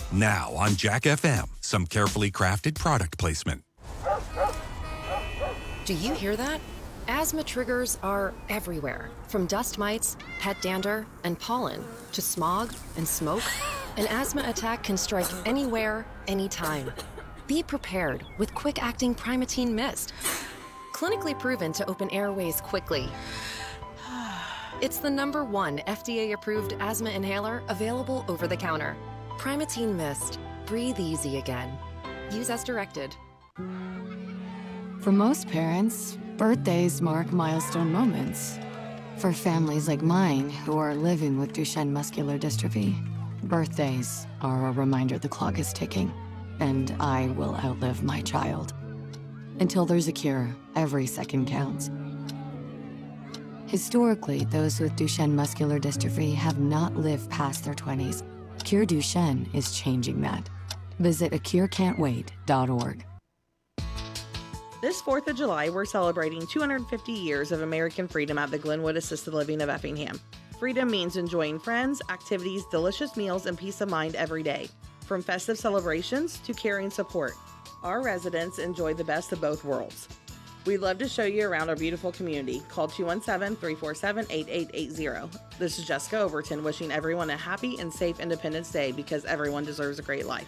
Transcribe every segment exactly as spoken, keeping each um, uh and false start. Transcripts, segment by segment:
Now on Jack F M, some carefully crafted product placement. Do you hear that? Asthma triggers are everywhere, from dust mites, pet dander, and pollen, to smog and smoke. An asthma attack can strike anywhere, anytime. Be prepared with quick-acting Primatene Mist. Clinically proven to open airways quickly. It's the number one F D A-approved asthma inhaler available over the counter. Primatene Mist. Breathe easy again. Use as directed. For most parents, birthdays mark milestone moments. For families like mine who are living with Duchenne muscular dystrophy, birthdays are a reminder the clock is ticking, and I will outlive my child. Until there's a cure, every second counts. Historically, those with Duchenne muscular dystrophy have not lived past their twenties. Cure Duchenne is changing that. Visit a cure can't wait dot org. This fourth of July, we're celebrating two hundred fifty years of American freedom at the Glenwood Assisted Living of Effingham. Freedom means enjoying friends, activities, delicious meals, and peace of mind every day. From festive celebrations to caring support, our residents enjoy the best of both worlds. We'd love to show you around our beautiful community. Call two one seven, three four seven, eight eight eight zero. This is Jessica Overton wishing everyone a happy and safe Independence Day because everyone deserves a great life.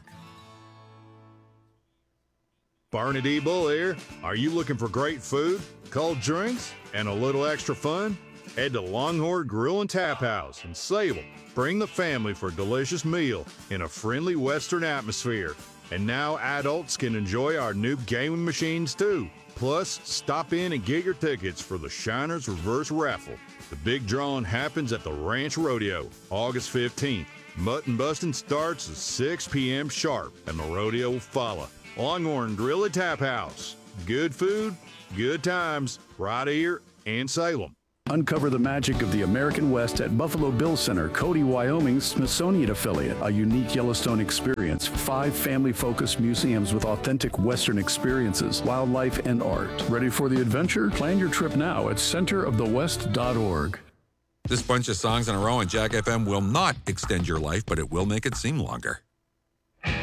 Barney D. Bull here. Are you looking for great food, cold drinks, and a little extra fun? Head to Longhorn Grill and Tap House in Salem. Bring the family for a delicious meal in a friendly Western atmosphere. And now adults can enjoy our new gaming machines too. Plus, stop in and get your tickets for the Shiners Reverse Raffle. The big drawing happens at the Ranch Rodeo, August fifteenth. Mutton busting starts at six p.m. sharp, and the rodeo will follow. Longhorn Grill and Tap House. Good food, good times, right here in Salem. Uncover the magic of the American West at Buffalo Bill Center, Cody, Wyoming's Smithsonian affiliate. A unique Yellowstone experience. Five family-focused museums with authentic Western experiences, wildlife, and art. Ready for the adventure? Plan your trip now at center of the west dot org. This bunch of songs in a row on Jack F M will not extend your life, but it will make it seem longer.